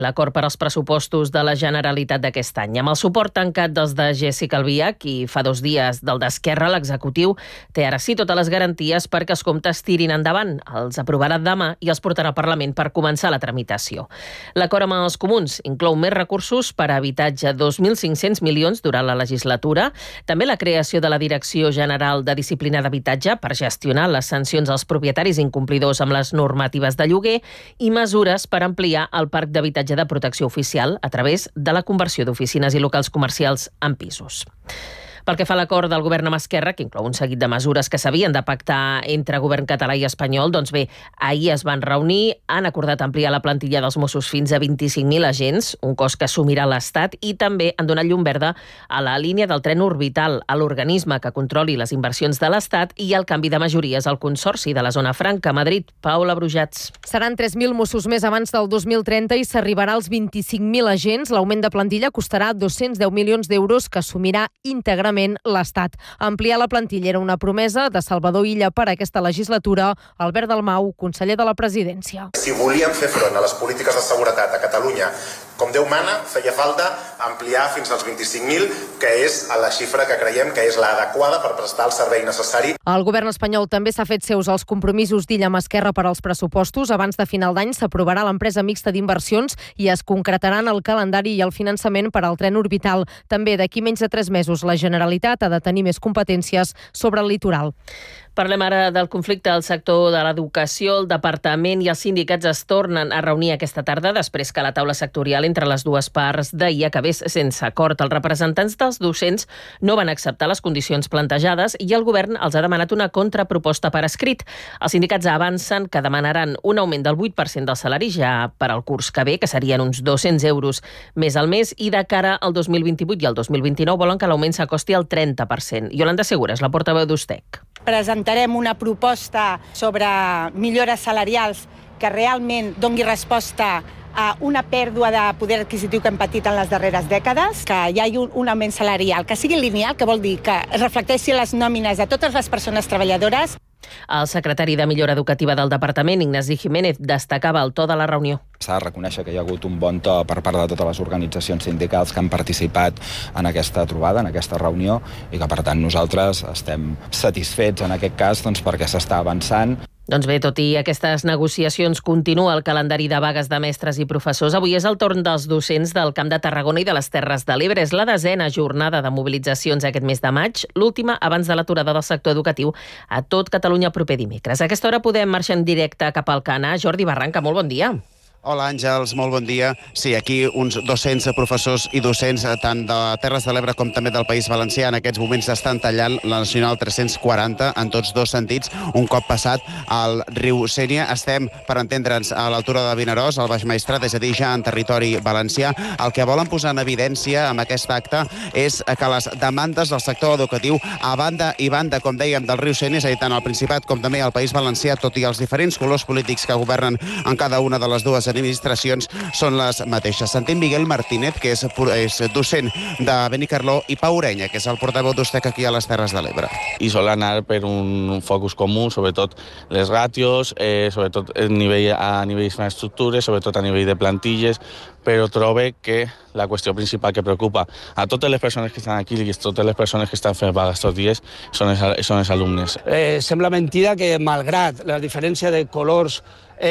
l'acord per als pressupostos de la Generalitat d'aquest any. Amb el suport tancat dels de Jéssica Albiach i fa 2 dies del d'Esquerra, l'executiu té ara sí totes les garanties perquè els comptes tirin endavant. Els aprovarà demà i els portarà al Parlament per començar la tramitació. L'acord amb els comuns inclou més recursos per a habitatge, 2.500 milions durant la legislatura, també la creació de la Direcció General de Disciplina d'Habitatge per gestionar les sancions als propietaris incomplidors amb les normatives de lloguer i mesures per ampliar el parc d'habitatge de protecció oficial a través de la conversió d'oficines i locals comercials en pisos. Pel que fa a l'acord del govern amb Esquerra, que inclou un seguit de mesures que s'havien de pactar entre govern català i espanyol, doncs bé, ahir es van reunir, han acordat ampliar la plantilla dels Mossos fins a 25.000 agents, un cost que assumirà l'Estat, i també han donat llum verda a la línia del tren orbital, a l'organisme que controli les inversions de l'Estat i el canvi de majories al Consorci de la Zona Franca, Madrid. Paula Brujats. Seran 3.000 Mossos més abans del 2030 i s'arribarà als 25.000 agents. L'augment de plantilla costarà 210 milions d'euros que assumirà íntegrament l'Estat. Ampliar la plantilla era una promesa de Salvador Illa per a aquesta legislatura. Albert Dalmau, conseller de la Presidència. Si volíem fer front a les polítiques de seguretat a Catalunya com Déu mana, feia falta ampliar fins als 25.000, que és la xifra que creiem que és l'adequada per prestar el servei necessari. El govern espanyol també s'ha fet seus els compromisos d'Illa amb Esquerra per als pressupostos. Abans de final d'any s'aprovarà l'empresa mixta d'inversions i es concretaran el calendari i el finançament per al tren orbital. També d'aquí menys de 3 mesos la Generalitat ha de tenir més competències sobre el litoral. Parlem ara del conflicte al sector de l'educació. El departament i els sindicats es tornen a reunir aquesta tarda després que la taula sectorial entre les dues parts d'ahir acabés sense acord. Els representants dels docents no van acceptar les condicions plantejades i el govern els ha demanat una contraproposta per escrit. Els sindicats avancen que demanaran un augment del 8% del salari ja per al curs que ve, que serien uns 200 euros més al mes, i de cara al 2028 i al 2029 volen que l'augment s'acosti al 30%. Yolanda Segura és la portaveu d'Ustec. Presentarem una proposta sobre millores salarials que realment doni resposta a una pèrdua de poder adquisitiu que hem patit en les darreres dècades, que hi hagi un augment salarial que sigui lineal, que vol dir que es reflecteixi les nòmines de totes les persones treballadores. El secretari de Millora Educativa del Departament, Ignasi Jiménez, destacava el to de la reunió. S'ha de reconèixer que hi ha hagut un bon to per part de totes les organitzacions sindicals que han participat en aquesta trobada, en aquesta reunió, i que, per tant, nosaltres estem satisfets en aquest cas perquè s'està avançant. Doncs bé, tot i aquestes negociacions, continua el calendari de vagues de mestres i professors. Avui és el torn dels docents del Camp de Tarragona i de les Terres de l'Ebre. És la 10ª jornada de mobilitzacions aquest mes de maig, l'última abans de l'aturada del sector educatiu a tot Catalunya proper dimecres. A aquesta hora podem marxar en directe cap al Cana. Jordi Barranca, molt bon dia. Hola Àngels, molt bon dia. Sí, aquí uns 200 professors i docents tant de Terres de l'Ebre com també del País Valencià en aquests moments estan tallant la Nacional 340 en tots dos sentits. Un cop passat al riu Sénia, estem, per entendre'ns, a l'altura de Vinaròs, al Baix Maestrat, és a dir, ja en territori valencià. El que volen posar en evidència amb aquest acte és que les demandes del sector educatiu a banda i banda, com dèiem, del riu Sénia, és a dir, tant al Principat com també al País Valencià, tot i els diferents colors polítics que governen en cada una de les dues administracions, són les mateixes. Sentim Miguel Martínez, que és docent de Benicarló, i Pau Orenya, que és el portaveu d'Ustec aquí a les Terres de l'Ebre. I sol anar per un focus comú, sobretot les ràtios, sobretot a nivell d'infraestructures, sobretot a nivell de plantilles, però trobe que la qüestió principal que preocupa a totes les persones que estan aquí i a totes les persones que estan fent vaga aquests dies són els alumnes. Sembla mentida que, malgrat la diferència de colors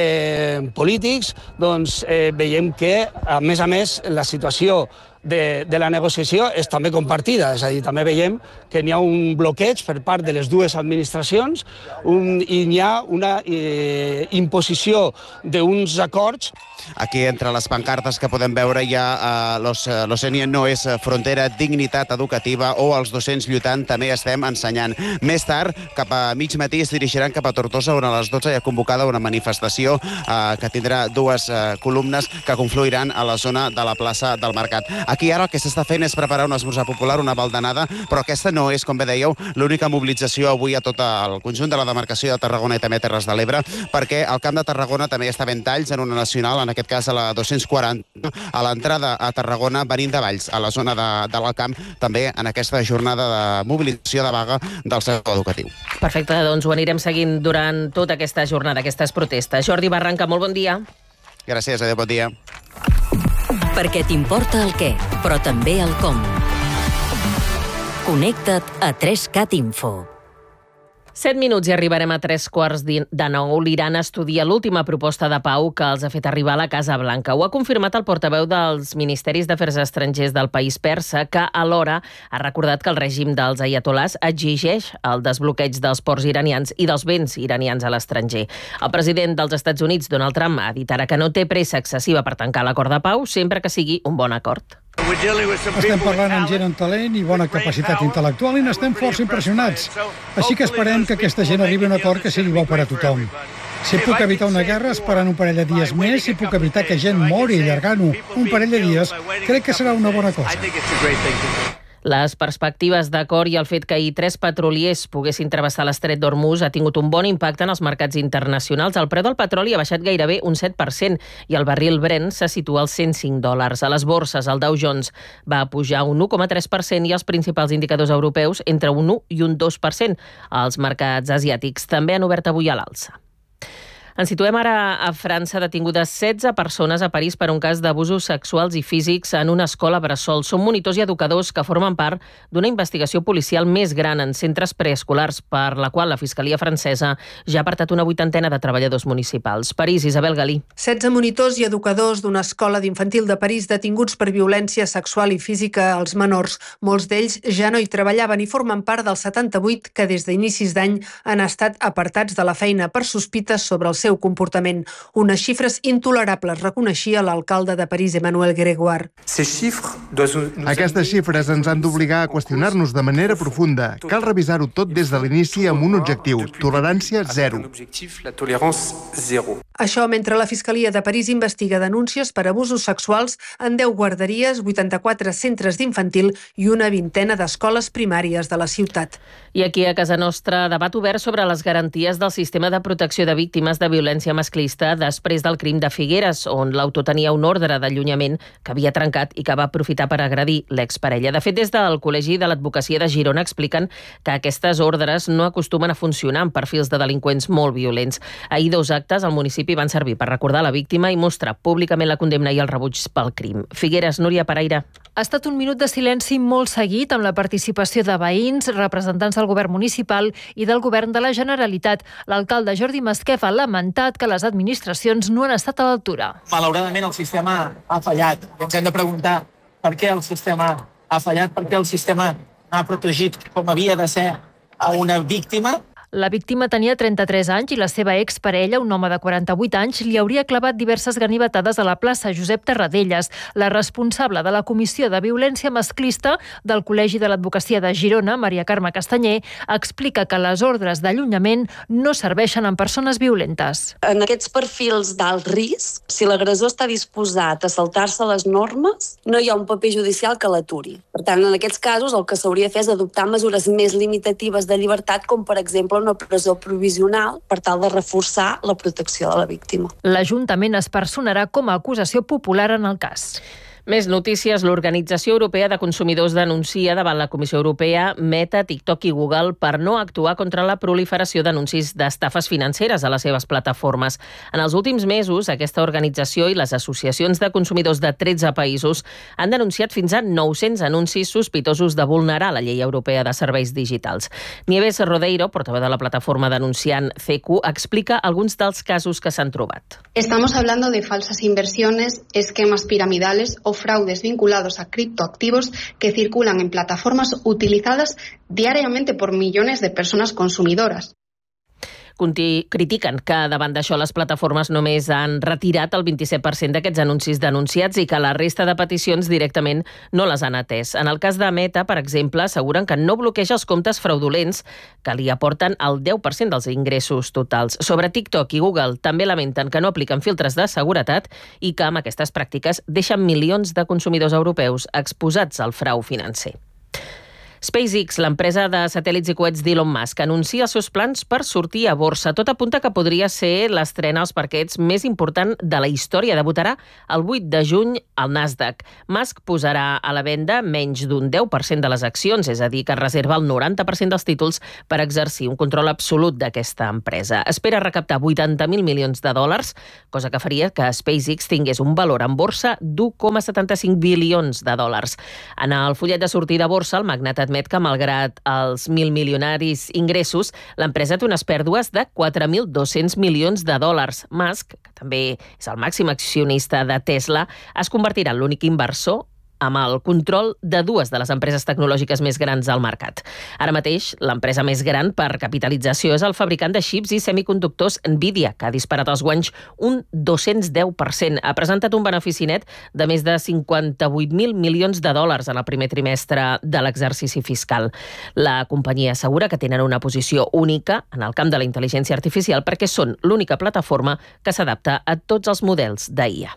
polítics, doncs veiem que, a més, la situació de la negociació és també compartida, és a dir, també veiem que n'hi ha un bloqueig per part de les dues administracions i n'hi ha una imposició d'uns acords. Aquí, entre les pancartes que podem veure, hi ha l'Ocènia no és frontera, dignitat educativa, o els docents lluitant també estem ensenyant. Més tard, cap a mig matí, es dirigiran cap a Tortosa, on a les 12 hi ha convocada una manifestació que tindrà dues columnes que confluiran a la zona de la plaça del Mercat. Aquí ara el que s'està fent és preparar un esmorzar popular, una baldanada, però aquesta no és, com bé dèieu, l'única mobilització avui a tot el conjunt de la demarcació de Tarragona i també Terres de l'Ebre, perquè el Camp de Tarragona també està fent talls en una nacional, en aquest cas a la 240, a l'entrada a Tarragona, venint de Valls, a la zona de l'Alcamp, també en aquesta jornada de mobilització de vaga del sector educatiu. Perfecte, doncs ho anirem seguint durant tota aquesta jornada, aquestes protestes. Jordi Barranca, molt bon dia. Gràcies, adéu, bon dia. Perquè t'importa el què, però també el com. Connecta't a 3Cat Info. 7 minuts i arribarem a 8:45. L'Iran estudia l'última proposta de pau que els ha fet arribar a la Casa Blanca. Ho ha confirmat el portaveu dels Ministeris d'Afers Estrangers del país persa, que alhora ha recordat que el règim dels aiatolars exigeix el desbloqueig dels ports iranians i dels béns iranians a l'estranger. El president dels Estats Units, Donald Trump, ha dit ara que no té pressa excessiva per tancar l'acord de pau, sempre que sigui un bon acord. Estem parlant amb gent amb talent i bona capacitat intel·lectual i n'estem força impressionats. Així que esperem que aquesta gent arribi a un acord que sigui bo per a tothom. Si puc evitar una guerra esperant un parell de dies més, si puc evitar que gent mori allargant-ho un parell de dies, crec que serà una bona cosa. Les perspectives d'acord i el fet que ahir 3 petroliers poguessin travessar l'estret d'Hormuz ha tingut un bon impacte en els mercats internacionals. El preu del petroli ha baixat gairebé un 7% i el barril Brent se situa als $105. A les borses, el Dow Jones va pujar un 1,3% i els principals indicadors europeus entre un 1 i un 2%. Els mercats asiàtics també han obert avui a l'alça. Ens situem ara a França. Detingudes 16 persones a París per un cas d'abusos sexuals i físics en una escola bressol. Són monitors i educadors que formen part d'una investigació policial més gran en centres preescolars, per la qual la Fiscalia francesa ja ha apartat una 80ena de treballadors municipals. París, Isabel Galí. 16 monitors i educadors d'una escola d'infantil de París detinguts per violència sexual i física als menors. Molts d'ells ja no hi treballaven i formen part dels 78 que des d'inicis d'any han estat apartats de la feina per sospites sobre el seu comportament. Unes xifres intolerables, reconeixia l'alcalde de París, Emmanuel Grégoire. Aquestes xifres ens han d'obligar a qüestionar-nos de manera profunda. Cal revisar-ho tot des de l'inici amb un objectiu: tolerància zero. Això mentre la Fiscalia de París investiga denúncies per abusos sexuals en 10 guarderies, 84 centres d'infantil i una 20ena d'escoles primàries de la ciutat. I aquí a casa nostra, debat obert sobre les garanties del sistema de protecció de víctimes de violència masclista després del crim de Figueres, on l'autor tenia un ordre d'allunyament que havia trencat i que va aprofitar per agredir l'exparella. De fet, des del Col·legi de l'Advocacia de Girona expliquen que aquestes ordres no acostumen a funcionar amb perfils de delinqüents molt violents. Ahir 2 actes al municipi van servir per recordar la víctima i mostrar públicament la condemna i el rebuig pel crim. Figueres, Núria Paraire. Ha estat un minut de silenci molt seguit amb la participació de veïns, representants del govern municipal i del govern de la Generalitat. L'alcalde Jordi Masquef ha lamentat que les administracions no han estat a l'altura. Malauradament el sistema ha fallat. Ens hem de preguntar per què el sistema ha fallat, per què el sistema no ha protegit com havia de ser a una víctima. La víctima tenia 33 anys i la seva exparella, un home de 48 anys, li hauria clavat diverses ganivetades a la plaça Josep Tarradellas. La responsable de la Comissió de Violència Masclista del Col·legi de l'Advocacia de Girona, Maria Carme Castanyer, explica que les ordres d'allunyament no serveixen en persones violentes. En aquests perfils d'alt risc, si l'agressor està disposat a saltar-se les normes, no hi ha un paper judicial que l'aturi. Per tant, en aquests casos el que s'hauria de fer és adoptar mesures més limitatives de llibertat, com per exemple una presó provisional per tal de reforçar la protecció de la víctima. L'Ajuntament es personarà com a acusació popular en el cas. Més notícies. L'Organització Europea de Consumidors denuncia davant la Comissió Europea Meta, TikTok i Google per no actuar contra la proliferació d'anuncis d'estafes financeres a les seves plataformes. En els últims mesos, aquesta organització i les associacions de consumidors de 13 països han denunciat fins a 900 anuncis sospitosos de vulnerar la llei europea de serveis digitals. Nieves Rodeiro, portaveu de la plataforma denunciant CECU, explica alguns dels casos que s'han trobat. Estamos hablando de falsas inversiones, esquemas piramidales o fraudes vinculados a criptoactivos que circulan en plataformas utilizadas diariamente por millones de personas consumidoras. Critiquen que davant d'això les plataformes només han retirat el 27% d'aquests anuncis denunciats i que la resta de peticions directament no les han atès. En el cas de Meta, per exemple, asseguren que no bloqueja els comptes fraudulents que li aporten el 10% dels ingressos totals. Sobre TikTok i Google també lamenten que no apliquen filtres de seguretat i que amb aquestes pràctiques deixen milions de consumidors europeus exposats al frau financer. SpaceX, l'empresa de satèl·lits i coets d'Elon Musk, anuncia els seus plans per sortir a borsa. Tot apunta que podria ser l'estrena als parquets més important de la història. Debutarà el 8 de juny al Nasdaq. Musk posarà a la venda menys d'un 10% de les accions, és a dir, que reserva el 90% dels títols per exercir un control absolut d'aquesta empresa. Espera recaptar 80.000 milions de dòlars, cosa que faria que SpaceX tingués un valor en borsa d'1,75 bilions de dòlars. En el fullet de sortida a borsa, el magnat admet que, malgrat els 1.000 milionaris ingressos, l'empresa té unes pèrdues de 4.200 milions de dòlars. Musk, que també és el màxim accionista de Tesla, es convertirà en l'únic inversor amb el control de dues de les empreses tecnològiques més grans al mercat. Ara mateix, l'empresa més gran per capitalització és el fabricant de xips i semiconductors Nvidia, que ha disparat els guanys un 210%. Ha presentat un benefici net de més de 58.000 milions de dòlars en el primer trimestre de l'exercici fiscal. La companyia assegura que tenen una posició única en el camp de la intel·ligència artificial perquè són l'única plataforma que s'adapta a tots els models d'IA.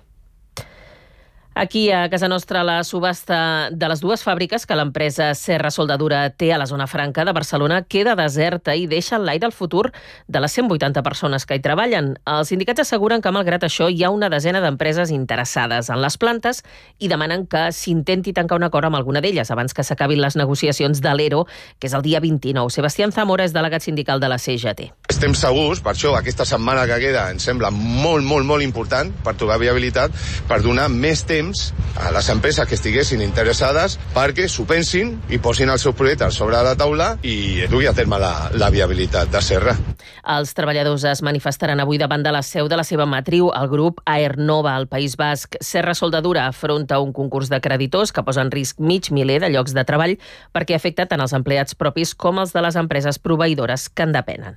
Aquí, a casa nostra, la subhasta de les dues fàbriques que l'empresa Serra Soldadura té a la zona franca de Barcelona queda deserta i deixa en l'aire el futur de les 180 persones que hi treballen. Els sindicats asseguren que, malgrat això, hi ha una desena d'empreses interessades en les plantes i demanen que s'intenti tancar un acord amb alguna d'elles abans que s'acabin les negociacions de l'ERO, que és el dia 29. Sebastián Zamora és delegat sindical de la CGT. Estem segurs, per això aquesta setmana que queda ens sembla molt important per trobar viabilitat, per donar més temps a les empreses que estiguessin interessades perquè s'ho pensin i posin els seus projectes sobre la taula i dugui a terme la viabilitat de Serra. Els treballadors es manifestaran avui davant de la seu de la seva matriu, el grup Aernova, al País Basc. Serra Soldadura afronta un concurs de creditors que posa en risc mig miler de llocs de treball perquè afecta tant els empleats propis com els de les empreses proveïdores que en depenen.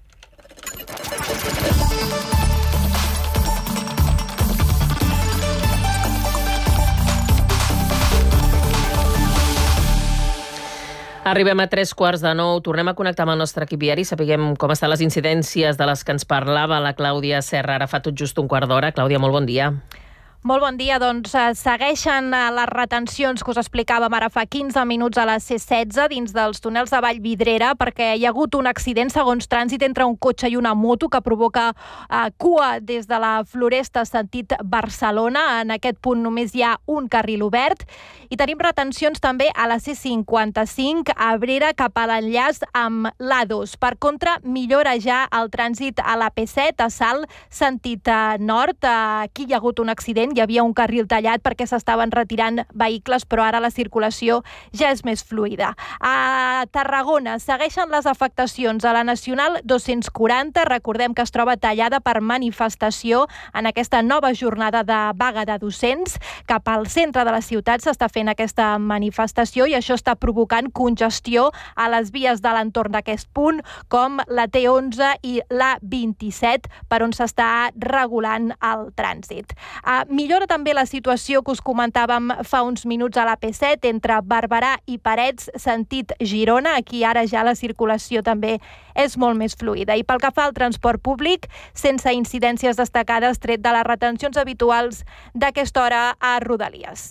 Arribem a 8:45. Tornem a connectar amb el nostre equip viari. Sapiguem com estan les incidències de les que ens parlava la Clàudia Serra ara fa tot just un quart d'hora. Clàudia, molt bon dia. Molt bon dia. Doncs segueixen les retencions que us explicàvem ara fa 15 minuts a la C16 dins dels túnels de Vallvidrera perquè hi ha hagut un accident segons trànsit entre un cotxe i una moto que provoca cua des de la Floresta sentit Barcelona. En aquest punt només hi ha un carril obert i tenim retencions també a la C55 a Abrera cap a l'enllaç amb l'A2. Per contra, millora ja el trànsit a la P7 a Salt sentit nord. Aquí hi ha hagut un accident. Hi havia un carril tallat perquè s'estaven retirant vehicles, però ara la circulació ja és més fluida. A Tarragona segueixen les afectacions a la Nacional 240. Recordem que es troba tallada per manifestació en aquesta nova jornada de vaga de docents. Cap al centre de la ciutat s'està fent aquesta manifestació i això està provocant congestió a les vies de l'entorn d'aquest punt, com la T11 i la 27, per on s'està regulant el trànsit. Millora també la situació que us comentàvem fa uns minuts a la P7 entre Barberà i Parets, sentit Girona. Aquí ara ja la circulació també és molt més fluida. I pel que fa al transport públic, sense incidències destacades tret de les retencions habituals d'aquesta hora a Rodalies.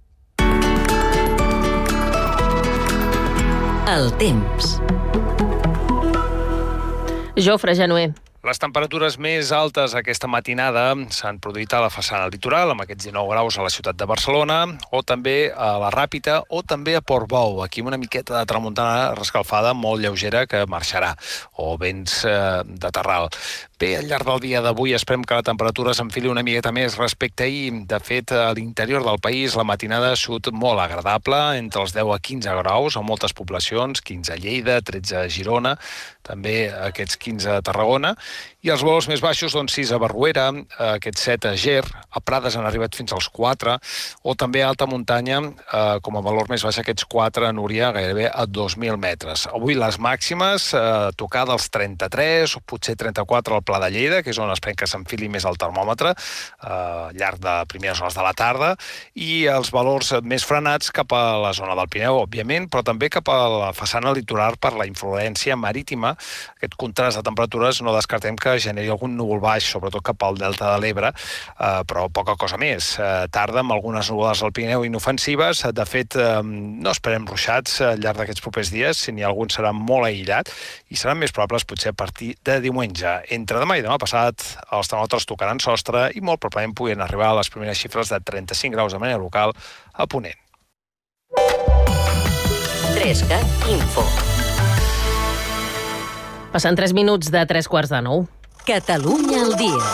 El temps. Jofre Januer. Les temperatures més altes aquesta matinada s'han produït a la façana litoral, amb aquests 19 graus a la ciutat de Barcelona, o també a la Ràpita, o també a Portbou, aquí amb una miqueta de tramuntana rescalfada molt lleugera que marxarà, o vents de terral. Bé, al llarg del dia d'avui esperem que la temperatura s'enfili una miqueta més respecte a ahir. De fet, a l'interior del país la matinada ha sigut molt agradable, entre els 10 a 15 graus a moltes poblacions, 15 a Lleida, 13 a Girona, també aquests 15 a Tarragona, i els valors més baixos, doncs 6 a Barruera, aquests 7 a Ger, a Prades han arribat fins als 4, o també a alta muntanya, com a valor més baix, aquests 4 a Núria, gairebé a 2.000 metres. Avui les màximes, tocar dels 33, o potser 34 al Pla de Lleida, que és on esperem que s'enfili més el termòmetre, al llarg de primeres hores de la tarda, i els valors més frenats cap a la zona del Pirineu, òbviament, però també cap a la façana litoral per la influència marítima. Aquest contrast de temperatures no descartem que que generi algun núvol baix, sobretot cap al delta de l'Ebre, però poca cosa més. Tarda amb algunes nuvolades al Pirineu inofensives. De fet, no esperem ruixats al llarg d'aquests propers dies. Si n'hi ha algun serà molt aïllat i seran més probables potser a partir de diumenge. Entre demà i demà passat els termòmetres tocaran sostre i molt probablement puguin arribar a les primeres xifres de 35 graus de manera local a Ponent. 3CAT Info. Passen 3 minuts de 3:45. Catalunya al dia.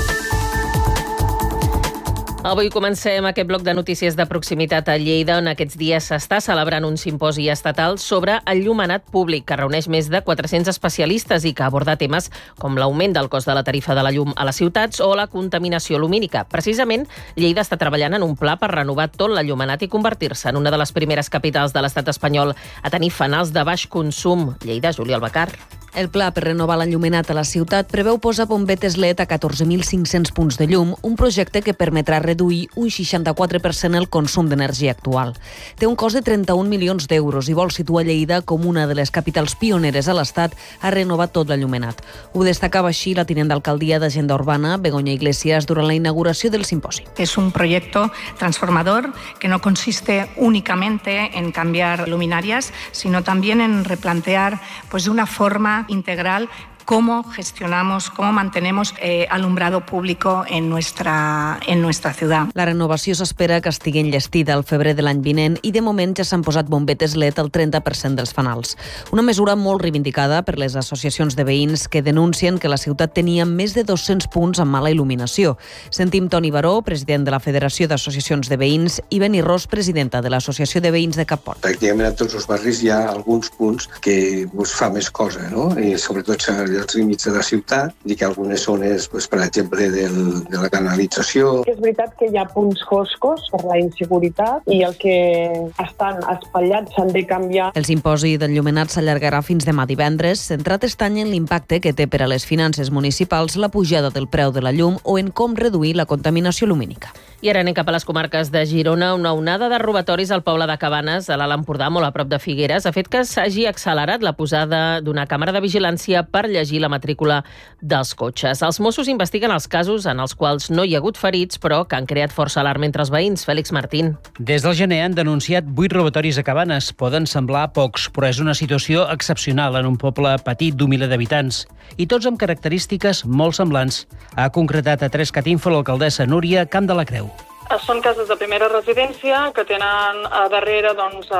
Avui comencem aquest bloc de notícies de proximitat a Lleida, on aquests dies s'està celebrant un simposi estatal sobre enllumenat públic, que reuneix més de 400 especialistes i que aborda temes com l'augment del cost de la tarifa de la llum a les ciutats o la contaminació lumínica. Precisament, Lleida està treballant en un pla per renovar tot l'enllumenat i convertir-se en una de les primeres capitals de l'estat espanyol a tenir fanals de baix consum. Lleida, Júlia Albacar. El pla per renovar l'enllumenat a la ciutat preveu posar bombetes LED a 14.500 punts de llum, un projecte que permetrà reduir un 64% el consum d'energia actual. Té un cost de 31 milions d'euros i vol situar Lleida com una de les capitals pioneres a l'Estat a renovar tot l'enllumenat. Ho destacava així la tinent d'alcaldia d'Agenda Urbana, Begoña Iglesias, durant la inauguració del simposi. Es un proyecto transformador que no consiste únicamente en cambiar luminarias, sino también en replantear de una forma integral cómo gestionamos, cómo mantenemos alumbrado público en nuestra ciudad. La renovació s'espera que estigui enllestida al febrer de l'any vinent i de moment ja s'han posat bombetes LED al 30% dels fanals. Una mesura molt reivindicada per les associacions de veïns que denuncien que la ciutat tenia més de 200 punts amb mala il·luminació. Sentim Toni Baró, president de la Federació d'Associacions de Veïns, i Beni Ros, presidenta de l'Associació de Veïns de Capport. Pràcticament a tots els barris hi ha alguns punts que fa més cosa, no? I sobretot els límits de la ciutat, i que algunes zones, per exemple, de la canalització. És veritat que hi ha punts foscos per la inseguretat i el que estan espatllats s'han de canviar. El simposi d'enllumenat s'allargarà fins demà divendres, centrat aquest any en l'impacte que té per a les finances municipals la pujada del preu de la llum o en com reduir la contaminació lumínica. I ara anem cap a les comarques de Girona. Una onada de robatoris al poble de Cabanes, a l'Alt Empordà, molt a prop de Figueres, ha fet que s'hagi accelerat la posada d'una càmera de vigilància per llegir la matrícula dels cotxes. Els Mossos investiguen els casos en els quals no hi ha hagut ferits, però que han creat força alarma entre els veïns. Fèlix Martín. Des del gener han denunciat 8 robatoris a Cabanes. Poden semblar pocs, però és una situació excepcional en un poble petit d'un miler d'habitants. I tots amb característiques molt semblants. Ha concretat a 3CAT Info l'alcaldessa Núria Camp de la Creu. Són cases de primera residència que tenen a darrere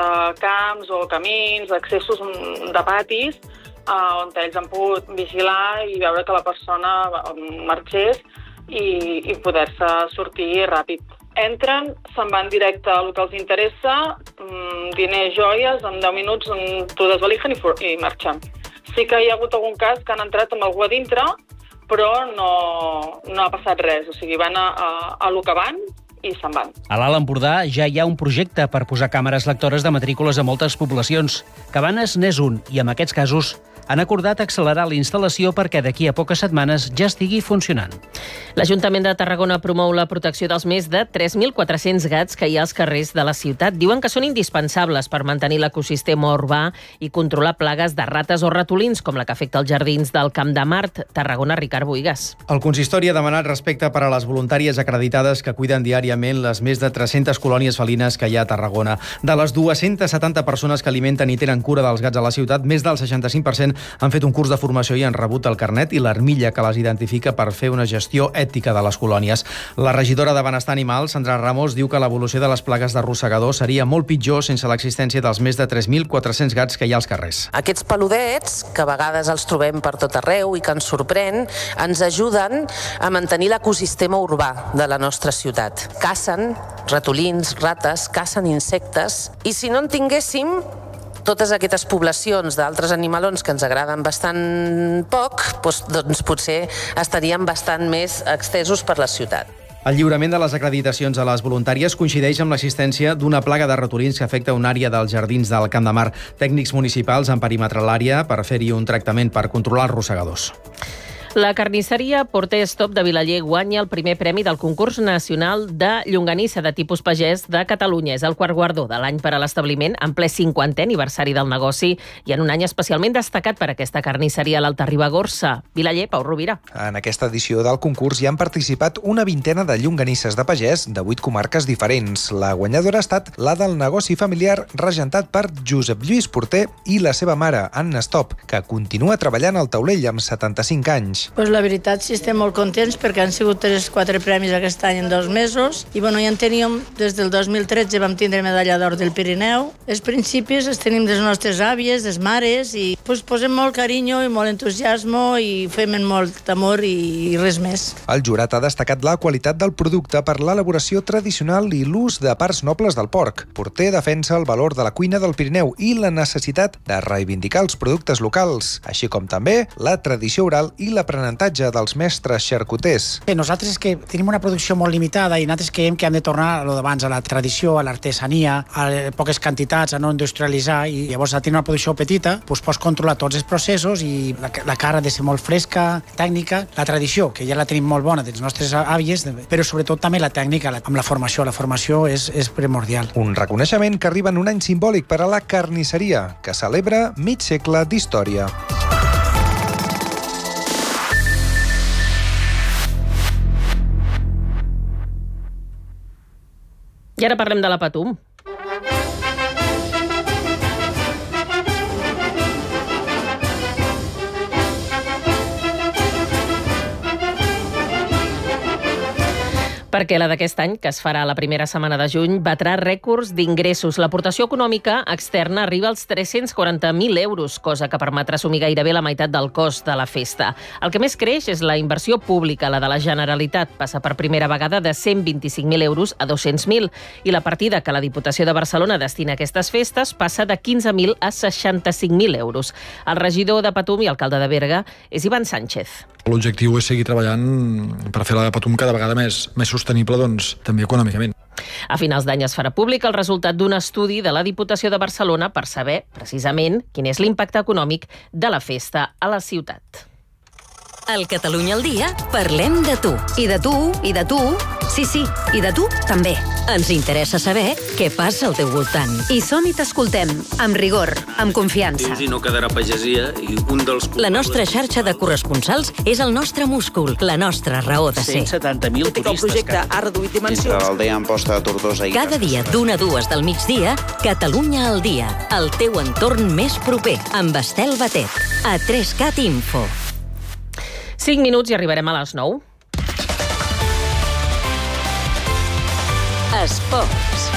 camps o camins, accessos de patis, on ells han pogut vigilar i veure que la persona marxés i poder-se sortir ràpid. Entren, se'n van directe al que els interessa, diners, joies, en 10 minuts t'ho desvalijen i marxen. Sí que hi ha hagut algun cas que han entrat amb algú a dintre, però no ha passat res. O sigui, van a lo que van i se'n van. A l'Alt Empordà ja hi ha un projecte per posar càmeres lectores de matrícules a moltes poblacions. Cabanes n'és un, i en aquests casos han acordat accelerar la instal·lació perquè d'aquí a poques setmanes ja estigui funcionant. L'Ajuntament de Tarragona promou la protecció dels més de 3.400 gats que hi ha als carrers de la ciutat. Diuen que són indispensables per mantenir l'ecosistema urbà i controlar plagues de rates o ratolins, com la que afecta els jardins del Camp de Mart. Tarragona, Ricard Boigas. El consistori ha demanat respecte per a les voluntàries acreditades que cuiden diàriament les més de 300 colònies felines que hi ha a Tarragona. De les 270 persones que alimenten i tenen cura dels gats a la ciutat, més del 65% han fet un curs de formació i han rebut el carnet i l'armilla que les identifica per fer una gestió ètica de les colònies. La regidora de Benestar Animal, Sandra Ramos, diu que l'evolució de les plagues de rosegador seria molt pitjor sense l'existència dels més de 3.400 gats que hi ha als carrers. Aquests peludets, que a vegades els trobem per tot arreu i que ens sorprèn, ens ajuden a mantenir l'ecosistema urbà de la nostra ciutat. Cacen ratolins, rates, cacen insectes, i si no en tinguéssim, totes aquestes poblacions d'altres animalons que ens agraden bastant poc, doncs potser estaríem bastant més estesos per la ciutat. El lliurament de les acreditacions a les voluntàries coincideix amb l'existència d'una plaga de ratolins que afecta una àrea dels jardins del Camp de Mar. Tècnics municipals han perimetrat l'àrea per fer-hi un tractament per controlar els rosegadors. La carnisseria Porter Stop de Vilaller guanya el primer premi del concurs nacional de llonganissa de tipus pagès de Catalunya. És el quart guardó de l'any per a l'establiment, en ple 50è aniversari del negoci i en un any especialment destacat per aquesta carnisseria a l'Alta Ribagorça. Vilaller, Pau Rovira. En aquesta edició del concurs hi han participat una vintena de llonganisses de pagès de 8 comarques diferents. La guanyadora ha estat la del negoci familiar regentat per Josep Lluís Porter i la seva mare, Anna Stop, que continua treballant al taulell amb 75 anys. Pues la veritat sí estem molt contents perquè han sigut 3-4 premis aquest any en 2 mesos i ja en teníem des del 2013 vam tindre medalla d'or del Pirineu. Els principis els tenim des nostres àvies, des mares i posem molt carinyo i molt entusiasmo i fem amb molt amor i res més. El jurat ha destacat la qualitat del producte per l'elaboració tradicional i l'ús de parts nobles del porc. Porter defensa el valor de la cuina del Pirineu i la necessitat de reivindicar els productes locals, així com també la tradició oral i l'aprenentatge dels mestres xarcuters. Nosaltres és que tenim una producció molt limitada i nosaltres creiem que hem de tornar a lo d'abans, a la tradició, a l'artesania, a poques quantitats, a no industrialitzar, i llavors a tenir una producció petita pots controlar tots els processos i la carn ha de ser molt fresca, tècnica, la tradició, que ja la tenim molt bona dels nostres àvies, però sobretot també la tècnica, amb la formació. La formació és primordial. Un reconeixement que arriba en un any simbòlic per a la carnisseria, que celebra mig segle d'història. I ara parlem de la Patum. Perquè la d'aquest any, que es farà la primera setmana de juny, batrà rècords d'ingressos. L'aportació econòmica externa arriba als 340.000 euros, cosa que permetrà assumir gairebé la meitat del cost de la festa. El que més creix és la inversió pública, la de la Generalitat. Passa per primera vegada de 125.000 euros a 200.000. I la partida que la Diputació de Barcelona destina a aquestes festes passa de 15.000 a 65.000 euros. El regidor de Patum i alcalde de Berga és Ivan Sánchez. L'objectiu és seguir treballant per fer la Patum cada vegada més sostenible, doncs, també econòmicament. A finals d'any es farà públic el resultat d'un estudi de la Diputació de Barcelona per saber, precisament, quin és l'impacte econòmic de la festa a la ciutat. Al Catalunya al dia parlem de tu. I de tu, i de tu. Sí, i de tu també. Ens interessa saber què passa al teu voltant. I som i t'escoltem, amb rigor, amb confiança. I no quedarà pagesia i un dels... La nostra xarxa de corresponsals és el nostre múscul, la nostra raó de ser. 170.000 turistes. El projecte ha reduït dimensions. Entre l'aldea Amposta de Tortosa i... Cada dia d'1 a 2 del migdia, Catalunya al dia. El teu entorn més proper, amb Estel Batet. A 3CAT Info. 5 minuts i arribarem a les 9. Esports.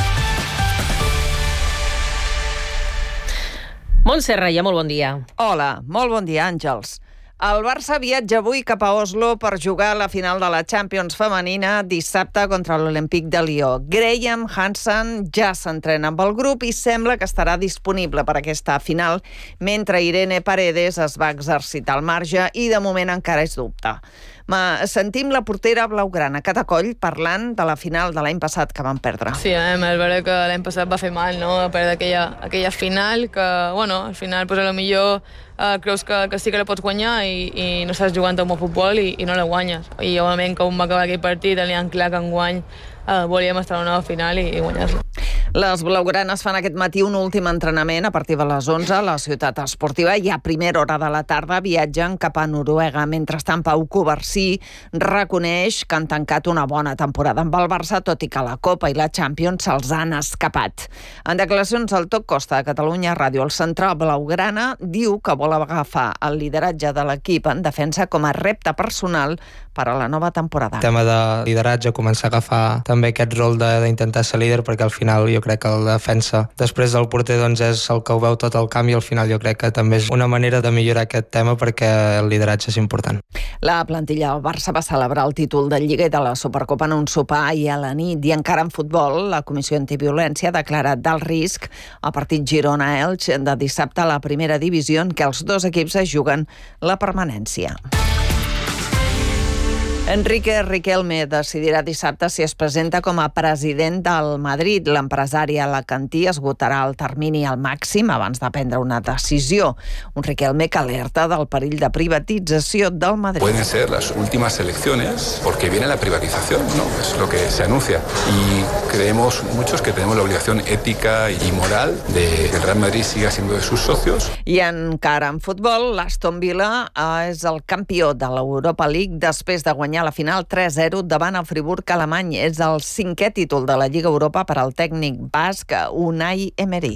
Montse Reia, molt bon dia. Hola, molt bon dia, Àngels. El Barça viatja avui cap a Oslo per jugar la final de la Champions femenina dissabte contra l'Olympique de Lió. Graham Hansen ja s'entrena amb el grup i sembla que estarà disponible per aquesta final, mentre Irene Paredes es va exercitar al marge i de moment encara és dubte. Sentim la portera blaugrana, Cata Coll, parlant de la final de l'any passat que van perdre. Sí, és veritat que l'any passat va fer mal, no?, perdre aquella final, que, bueno, al final, pues, potser creus que sí que la pots guanyar i no estàs jugant un bon futbol i no la guanyes. I, òbviament, com va acabar aquell partit, teníem clar que enguany volíem estar a una nova final i guanyar-la. Les blaugranes fan aquest matí un últim entrenament a partir de les 11 a la ciutat esportiva i a primera hora de la tarda viatgen cap a Noruega. Mentrestant, Pau Covarsí reconeix que han tancat una bona temporada amb el Barça, tot i que la Copa i la Champions se'ls han escapat. En declaracions al Top Costa de Catalunya Ràdio, el central blaugrana diu que vol agafar el lideratge de l'equip en defensa com a repte personal per a la nova temporada. El tema de lideratge, començar a agafar també aquest rol d'intentar ser líder, perquè al final jo crec que la defensa després del porter doncs és el que ho veu tot el camp i al final jo crec que també és una manera de millorar aquest tema perquè el lideratge és important. La plantilla del Barça va celebrar el títol de Lliga i de la Supercopa en un sopar ahir a la nit i encara en futbol la Comissió Antiviolència ha declarat d'alt risc el partit Girona-Elx de dissabte a la primera divisió en què els dos equips es juguen la permanència. Enrique Riquelme decidirà dissabte si es presenta com a president del Madrid. L'empresari alacantí esgotarà el termini al màxim abans de prendre una decisió. Un Riquelme que alerta del perill de privatització del Madrid. Pueden ser las últimas elecciones porque viene la privatización, ¿no? Es lo que se anuncia. Y creemos muchos que tenemos la obligación ética y moral de que el Real Madrid siga siendo de sus socios. I encara en futbol, l'Aston Villa és el campió de l'Europa League després de guanyar la final 3-0 davant el Friburg alemany. És el 5è títol de la Lliga Europa per al tècnic basc Unai Emery.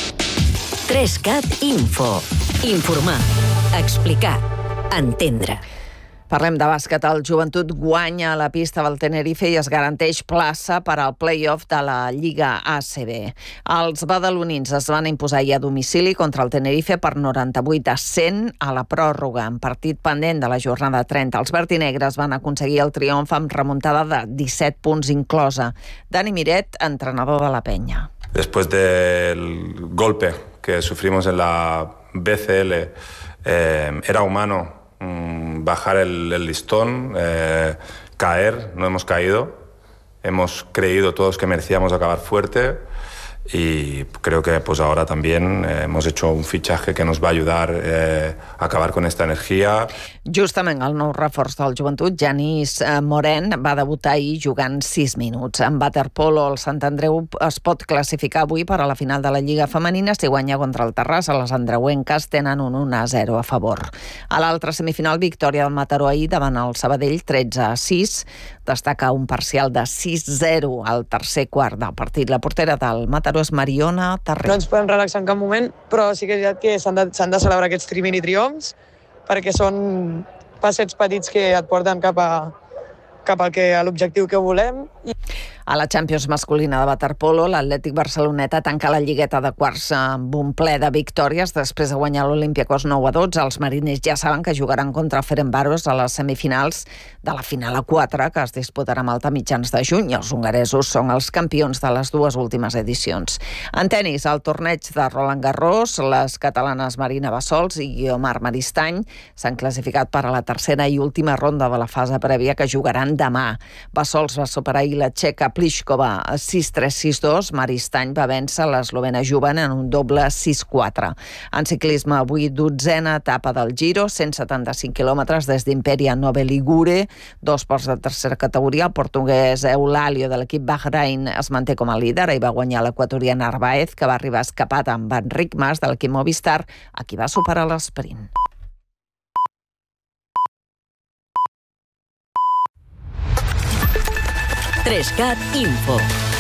3CAT Info. Informar, explicar, entendre. Parlem de bàsquet. El Joventut guanya a la pista del Tenerife i es garanteix plaça per al play-off de la Lliga ACB. Els badalonins es van imposar a domicili contra el Tenerife per 98-100 a la pròrroga. En partit pendent de la jornada 30, els vertinegres van aconseguir el triomf amb remuntada de 17 punts inclosa. Dani Miret, entrenador de la Penya. Después del golpe que sufrimos en la BCL, era humano bajar el listón, caer, no hemos caído, hemos creído todos que merecíamos acabar fuerte y creo que pues ahora también hemos hecho un fichaje que nos va a ayudar a acabar con esta energía. Justament el nou reforç del Joventut, Genís Moren, va debutar ahir jugant 6 minuts. En waterpolo, el Sant Andreu es pot classificar avui per a la final de la Lliga Femenina si guanya contra el Terrassa. Les andreuenques tenen un 1-0 a favor. A l'altra semifinal, victòria del Mataró ahir davant el Sabadell, 13-6. Destaca un parcial de 6-0 al tercer quart del partit. La portera del Mataró és Mariona Tarré. No ens podem relaxar en cap moment, però sí que és veritat que s'han de celebrar aquests mini triomfs perquè són passets petits que et porten cap a l'objectiu que volem. A la Champions masculina de waterpolo, l'Atlètic Barceloneta tanca la lligueta de quarts amb un ple de victòries. Després de guanyar l'Olympiacos 9-12, els mariners ja saben que jugaran contra Ferencváros a les semifinals de la final a 4, que es disputarà a Malta a mitjans de juny. Els hongaresos són els campions de les dues últimes edicions. En tenis, al torneig de Roland Garros, les catalanes Marina Bassols i Guiomar Maristany s'han classificat per a la tercera i última ronda de la fase prèvia que jugaran demà. Bassols va superar ahir la txeca Pliskova 6-3-6-2. Maristany va vèncer l'eslovena Juven en un doble 6-4. En ciclisme, avui 12a etapa del Giro, 175 quilòmetres des d'Imperia Nove Ligure, 2 ports de tercera categoria. El portuguès Eulalio de l'equip Bahrain es manté com a líder i va guanyar l'equatorià Narváez, que va arribar escapat amb Enric Mas de l'equip Movistar, a qui va superar l'esprint. Trescat Info.